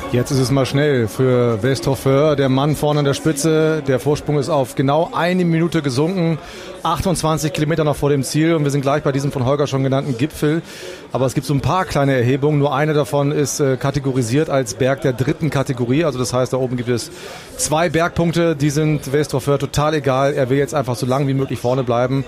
Jetzt ist es mal schnell für Westrofeur, der Mann vorne an der Spitze. Der Vorsprung ist auf genau 1 Minute gesunken. 28 Kilometer noch vor dem Ziel und wir sind gleich bei diesem von Holger schon genannten Gipfel. Aber es gibt so ein paar kleine Erhebungen. Nur eine davon ist kategorisiert als Berg der 3. Kategorie. Also das heißt, da oben gibt es 2 Bergpunkte. Die sind Westrofeur total egal. Er will jetzt einfach so lang wie möglich vorne bleiben.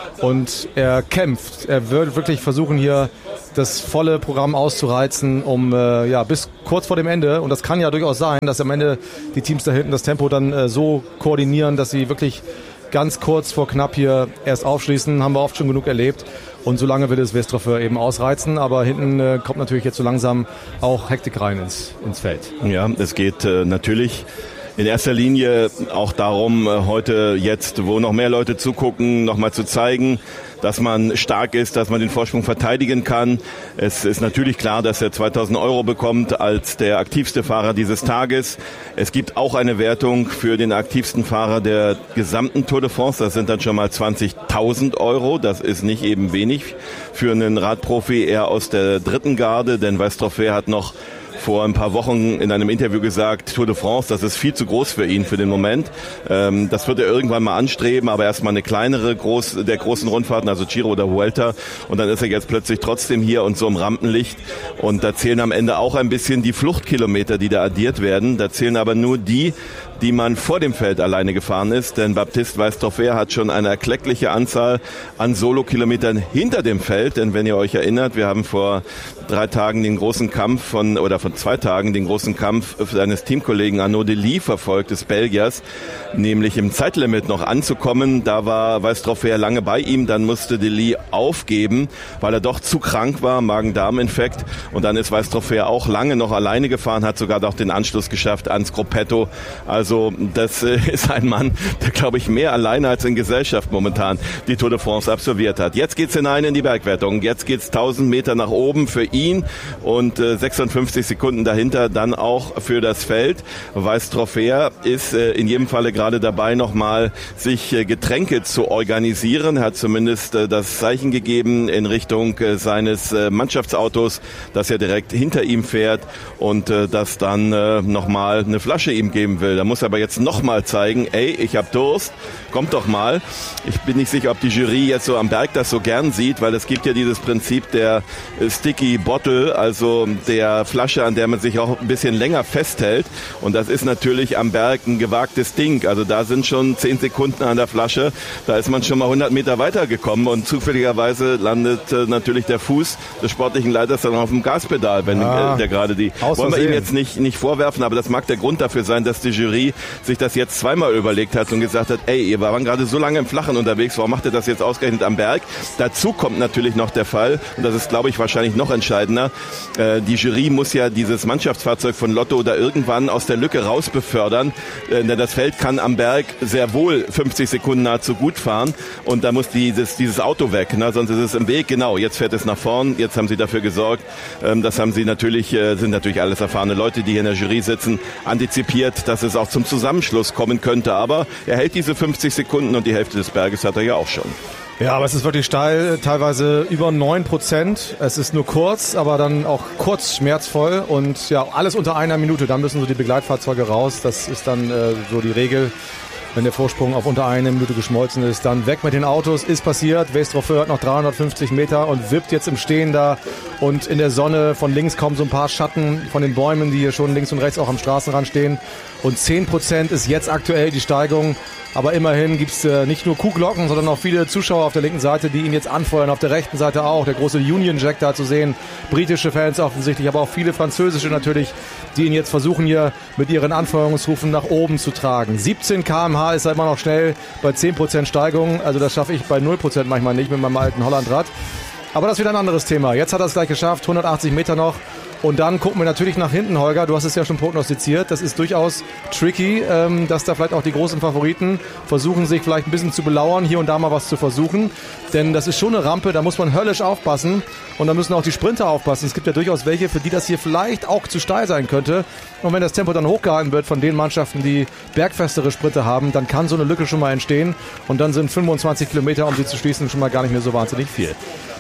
Und er kämpft. Er wird wirklich versuchen, hier das volle Programm auszureizen, um bis kurz vor dem Ende, und das kann ja durchaus sein, dass am Ende die Teams da hinten das Tempo dann so koordinieren, dass sie wirklich ganz kurz vor knapp hier erst aufschließen. Haben wir oft schon genug erlebt. Und so lange will es Westrofeur eben ausreizen. Aber hinten kommt natürlich jetzt so langsam auch Hektik rein ins Feld. Ja, es geht natürlich in erster Linie auch darum, heute jetzt, wo noch mehr Leute zugucken, nochmal zu zeigen, dass man stark ist, dass man den Vorsprung verteidigen kann. Es ist natürlich klar, dass er 2.000 € bekommt als der aktivste Fahrer dieses Tages. Es gibt auch eine Wertung für den aktivsten Fahrer der gesamten Tour de France. Das sind dann schon mal 20.000 €. Das ist nicht eben wenig für einen Radprofi, eher aus der 3. Garde, denn Westrofeur hat noch vor ein paar Wochen in einem Interview gesagt, Tour de France, das ist viel zu groß für ihn für den Moment. Das wird er irgendwann mal anstreben, aber erstmal eine kleinere der großen Rundfahrten, also Giro oder Vuelta. Und dann ist er jetzt plötzlich trotzdem hier und so im Rampenlicht. Und da zählen am Ende auch ein bisschen die Fluchtkilometer, die da addiert werden. Da zählen aber nur die man vor dem Feld alleine gefahren ist, denn Baptiste Westrofeur hat schon eine erkleckliche Anzahl an Solo-Kilometern hinter dem Feld, denn wenn ihr euch erinnert, wir haben vor 3 Tagen den großen Kampf von 2 Tagen den großen Kampf seines Teamkollegen Arnaud Delis verfolgt, des Belgiers, nämlich im Zeitlimit noch anzukommen. Da war Westrofeur lange bei ihm, dann musste Delis aufgeben, weil er doch zu krank war, Magen-Darm-Infekt, und dann ist Westrofeur auch lange noch alleine gefahren, hat sogar noch den Anschluss geschafft ans Gruppetto. Also das ist ein Mann, der, glaube ich, mehr alleine als in Gesellschaft momentan die Tour de France absolviert hat. Jetzt geht's hinein in die Bergwertung. Jetzt geht's 1000 Meter nach oben für ihn und 56 Sekunden dahinter dann auch für das Feld. Westrofeur ist in jedem Falle gerade dabei, nochmal sich Getränke zu organisieren. Er hat zumindest das Zeichen gegeben in Richtung seines Mannschaftsautos, dass er direkt hinter ihm fährt und das dann nochmal eine Flasche ihm geben will. Da muss aber jetzt nochmal zeigen, ich habe Durst, kommt doch mal. Ich bin nicht sicher, ob die Jury jetzt so am Berg das so gern sieht, weil es gibt ja dieses Prinzip der Sticky Bottle, also der Flasche, an der man sich auch ein bisschen länger festhält. Und das ist natürlich am Berg ein gewagtes Ding. Also da sind schon 10 Sekunden an der Flasche. Da ist man schon mal 100 Meter weitergekommen und zufälligerweise landet natürlich der Fuß des sportlichen Leiters dann auf dem Gaspedal, wenn der gerade wollen wir ihm jetzt nicht vorwerfen, aber das mag der Grund dafür sein, dass die Jury sich das jetzt zweimal überlegt hat und gesagt hat, ihr waren gerade so lange im Flachen unterwegs, warum macht ihr das jetzt ausgerechnet am Berg? Dazu kommt natürlich noch der Fall, und das ist, glaube ich, wahrscheinlich noch entscheidender, die Jury muss ja dieses Mannschaftsfahrzeug von Lotto da irgendwann aus der Lücke raus befördern, denn das Feld kann am Berg sehr wohl 50 Sekunden nahezu gut fahren und da muss dieses Auto weg, sonst ist es im Weg. Genau, jetzt fährt es nach vorn, jetzt haben sie dafür gesorgt, das haben sie sind natürlich alles erfahrene Leute, die hier in der Jury sitzen, antizipiert, dass es auch zum Zusammenschluss kommen könnte, aber er hält diese 50 Sekunden und die Hälfte des Berges hat er ja auch schon. Ja, aber es ist wirklich steil, teilweise über 9%. Es ist nur kurz, aber dann auch kurz schmerzvoll und ja, alles unter 1 Minute. Dann müssen so die Begleitfahrzeuge raus. Das ist dann so die Regel. Wenn der Vorsprung auf unter 1 Minute geschmolzen ist, dann weg mit den Autos. Ist passiert. Westrofeur hat noch 350 Meter und wippt jetzt im Stehen da. Und in der Sonne von links kommen so ein paar Schatten von den Bäumen, die hier schon links und rechts auch am Straßenrand stehen. Und 10% ist jetzt aktuell die Steigung. Aber immerhin gibt's nicht nur Kuhglocken, sondern auch viele Zuschauer auf der linken Seite, die ihn jetzt anfeuern. Auf der rechten Seite auch. Der große Union Jack da zu sehen. Britische Fans offensichtlich, aber auch viele französische natürlich, die ihn jetzt versuchen hier mit ihren Anfeuerungsrufen nach oben zu tragen. 17 km/h ist er immer noch schnell bei 10% Steigung. Also das schaffe ich bei 0% manchmal nicht mit meinem alten Hollandrad. Aber das ist wieder ein anderes Thema. Jetzt hat er es gleich geschafft, 180 Meter noch. Und dann gucken wir natürlich nach hinten, Holger. Du hast es ja schon prognostiziert. Das ist durchaus tricky, dass da vielleicht auch die großen Favoriten versuchen, sich vielleicht ein bisschen zu belauern, hier und da mal was zu versuchen. Denn das ist schon eine Rampe, da muss man höllisch aufpassen. Und da müssen auch die Sprinter aufpassen. Es gibt ja durchaus welche, für die das hier vielleicht auch zu steil sein könnte. Und wenn das Tempo dann hochgehalten wird von den Mannschaften, die bergfestere Sprinter haben, dann kann so eine Lücke schon mal entstehen. Und dann sind 25 Kilometer, um sie zu schließen, schon mal gar nicht mehr so wahnsinnig viel.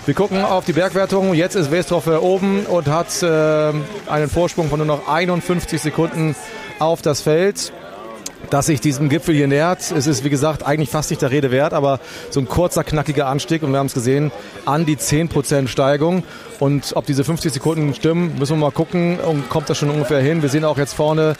Wir gucken auf die Bergwertung. Jetzt ist Westroffer oben und hat einen Vorsprung von nur noch 51 Sekunden auf das Feld, dass sich diesem Gipfel hier nähert. Es ist, wie gesagt, eigentlich fast nicht der Rede wert, aber so ein kurzer, knackiger Anstieg und wir haben es gesehen, an die 10% Steigung. Und ob diese 50 Sekunden stimmen, müssen wir mal gucken und kommt das schon ungefähr hin. Wir sehen auch jetzt vorne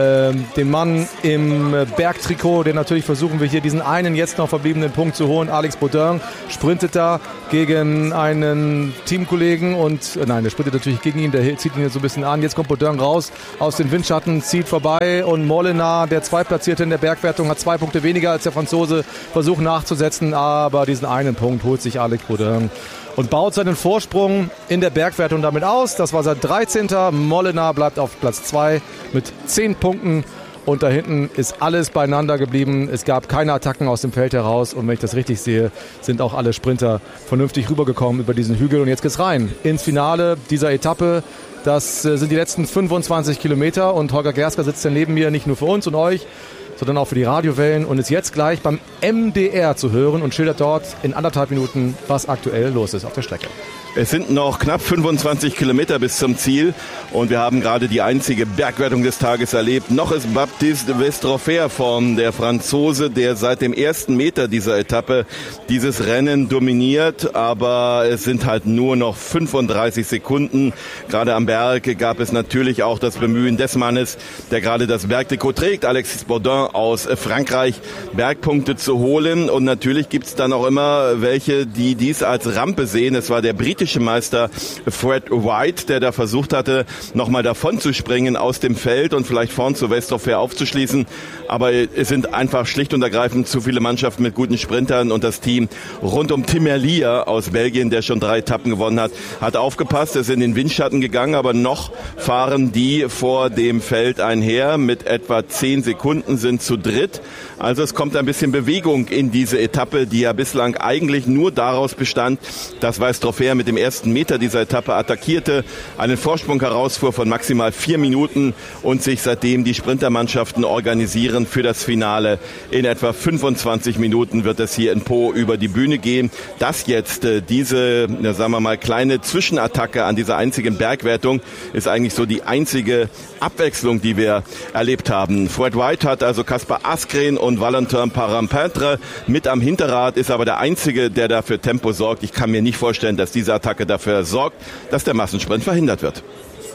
den Mann im Bergtrikot, den natürlich versuchen wir hier diesen einen jetzt noch verbliebenen Punkt zu holen. Alex Baudin sprintet da gegen einen Teamkollegen und der sprintet natürlich gegen ihn, der zieht ihn jetzt so ein bisschen an. Jetzt kommt Baudin raus aus den Windschatten, zieht vorbei und Molenaar, der Zweitplatzierte in der Bergwertung, hat 2 Punkte weniger als der Franzose, versucht nachzusetzen, aber diesen einen Punkt holt sich Alex Baudin und baut seinen Vorsprung in der Bergwertung damit aus. Das war sein 13. Molenaar bleibt auf Platz 2 mit 10 Punkten. Und da hinten ist alles beieinander geblieben. Es gab keine Attacken aus dem Feld heraus. Und wenn ich das richtig sehe, sind auch alle Sprinter vernünftig rübergekommen über diesen Hügel. Und jetzt geht's rein ins Finale dieser Etappe. Das sind die letzten 25 Kilometer. Und Holger Gersker sitzt ja neben mir, nicht nur für uns und euch, sondern auch für die Radiowellen und ist jetzt gleich beim MDR zu hören und schildert dort in 1,5 Minuten, was aktuell los ist auf der Strecke. Es sind noch knapp 25 Kilometer bis zum Ziel und wir haben gerade die einzige Bergwertung des Tages erlebt. Noch ist Baptiste Westroffer vorn, der Franzose, der seit dem ersten Meter dieser Etappe dieses Rennen dominiert, aber es sind halt nur noch 35 Sekunden. Gerade am Berg gab es natürlich auch das Bemühen des Mannes, der gerade das Bergtrikot trägt, Alexis Baudin aus Frankreich, Bergpunkte zu holen. Und natürlich gibt es dann auch immer welche, die dies als Rampe sehen. Es war der britische Meister Fred White, der da versucht hatte, nochmal davon zu springen aus dem Feld und vielleicht vorn zu Westroffer aufzuschließen. Aber es sind einfach schlicht und ergreifend zu viele Mannschaften mit guten Sprintern und das Team rund um Tim Merlier aus Belgien, der schon 3 Etappen gewonnen hat, hat aufgepasst, ist in den Windschatten gegangen, aber noch fahren die vor dem Feld einher mit etwa 10 Sekunden, sind zu dritt. Also es kommt ein bisschen Bewegung in diese Etappe, die ja bislang eigentlich nur daraus bestand, dass Westroffer mit dem ersten Meter dieser Etappe attackierte, einen Vorsprung herausfuhr von maximal 4 Minuten und sich seitdem die Sprintermannschaften organisieren für das Finale. In etwa 25 Minuten wird es hier in Po über die Bühne gehen. Dass jetzt diese, sagen wir mal, kleine Zwischenattacke an dieser einzigen Bergwertung ist eigentlich so die einzige Abwechslung, die wir erlebt haben. Fred White hat also Kaspar Asgreen und Valentin Parrampintre mit am Hinterrad, ist aber der Einzige, der da für Tempo sorgt. Ich kann mir nicht vorstellen, dass diese Attacke dafür sorgt, dass der Massensprint verhindert wird.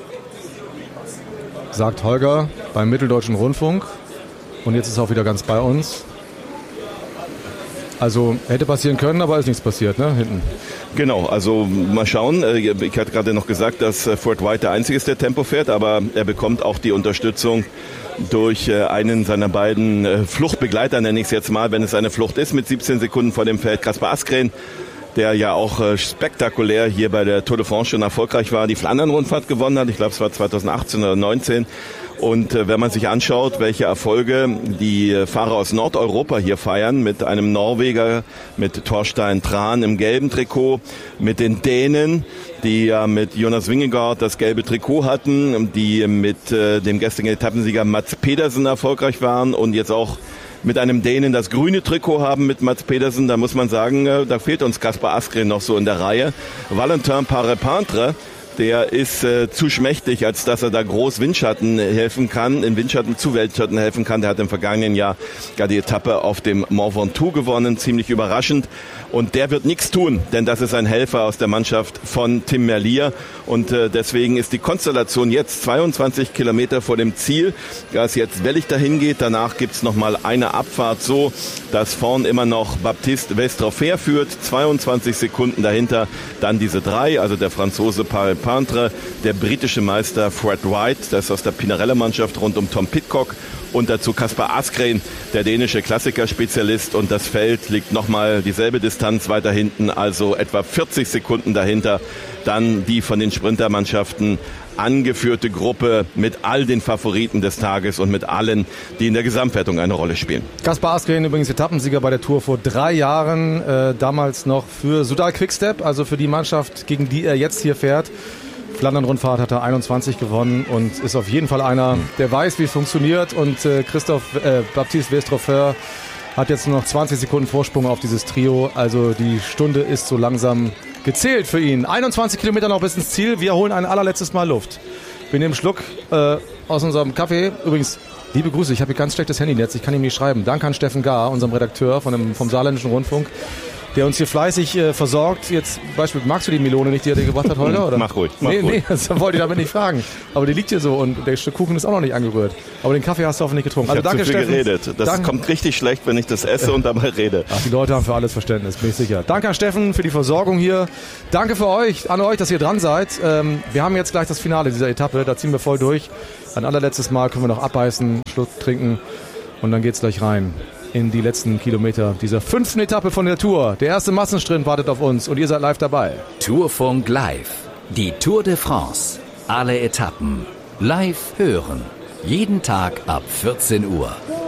Sagt Holger beim Mitteldeutschen Rundfunk. Und jetzt ist er auch wieder ganz bei uns. Also hätte passieren können, aber ist nichts passiert, ne? Hinten. Genau, also mal schauen. Ich hatte gerade noch gesagt, dass Fred White der Einzige ist, der Tempo fährt, aber er bekommt auch die Unterstützung durch einen seiner beiden Fluchtbegleiter, nenne ich es jetzt mal, wenn es eine Flucht ist, mit 17 Sekunden vor dem Feld. Kaspar Asgreen, der ja auch spektakulär hier bei der Tour de France schon erfolgreich war, die Flandern-Rundfahrt gewonnen hat. Ich glaube, es war 2018 oder 2019. Und wenn man sich anschaut, welche Erfolge die Fahrer aus Nordeuropa hier feiern, mit einem Norweger, mit Thorstein Tran im gelben Trikot, mit den Dänen, die ja mit Jonas Vingegaard das gelbe Trikot hatten, die mit dem gestrigen Etappensieger Mats Pedersen erfolgreich waren und jetzt auch mit einem Dänen das grüne Trikot haben mit Mats Pedersen, da muss man sagen, da fehlt uns Kaspar Asgreen noch so in der Reihe. Valentin Parrampintre, der ist zu schmächtig, als dass er da groß Windschatten helfen kann, in Windschatten zu Windschatten helfen kann. Der hat im vergangenen Jahr gar die Etappe auf dem Mont Ventoux gewonnen, ziemlich überraschend. Und der wird nichts tun, denn das ist ein Helfer aus der Mannschaft von Tim Merlier. Und deswegen ist die Konstellation jetzt 22 Kilometer vor dem Ziel, dass jetzt wellig dahin geht. Danach gibt's noch mal eine Abfahrt, so dass vorn immer noch Baptiste Westroffer führt. 22 Sekunden dahinter dann diese 3, also der Franzose Parrampintre, der britische Meister Fred White, das ist aus der Pinarello-Mannschaft rund um Tom Pidcock. Und dazu Kaspar Asgreen, der dänische Klassikerspezialist. Und das Feld liegt nochmal dieselbe Distanz weiter hinten, also etwa 40 Sekunden dahinter. Dann die von den Sprintermannschaften angeführte Gruppe mit all den Favoriten des Tages und mit allen, die in der Gesamtwertung eine Rolle spielen. Kaspar Asgreen übrigens Etappensieger bei der Tour vor 3 Jahren, damals noch für Soudal Quickstep, also für die Mannschaft, gegen die er jetzt hier fährt. Flandern-Rundfahrt hat er 21 gewonnen und ist auf jeden Fall einer, der weiß, wie es funktioniert. Und Baptiste Westroffer hat jetzt nur noch 20 Sekunden Vorsprung auf dieses Trio. Also die Stunde ist so langsam gezählt für ihn. 21 Kilometer noch bis ins Ziel. Wir holen ein allerletztes Mal Luft. Wir nehmen einen Schluck aus unserem Kaffee. Übrigens, liebe Grüße, ich habe hier ganz schlechtes Handynetz, ich kann ihm nicht schreiben. Danke an Steffen Gahr, unserem Redakteur vom Saarländischen Rundfunk, der uns hier fleißig versorgt. Jetzt, Beispiel, magst du die Melone nicht, die er dir gebracht hat, Holger? Oder? Mach ruhig. Nee, das wollte ich damit nicht fragen. Aber die liegt hier so und der Stück Kuchen ist auch noch nicht angerührt. Aber den Kaffee hast du hoffentlich getrunken. Also danke, Steffen. Geredet. Das kommt richtig schlecht, wenn ich das esse und dabei rede. Ach, die Leute haben für alles Verständnis, bin ich sicher. Danke an Steffen für die Versorgung hier. Danke an euch, dass ihr dran seid. Wir haben jetzt gleich das Finale dieser Etappe, da ziehen wir voll durch. Ein allerletztes Mal können wir noch abbeißen, Schluck trinken und dann geht's gleich rein in die letzten Kilometer dieser 5. Etappe von der Tour. Der erste Massensprint wartet auf uns und ihr seid live dabei. Tourfunk live. Die Tour de France. Alle Etappen live hören. Jeden Tag ab 14 Uhr.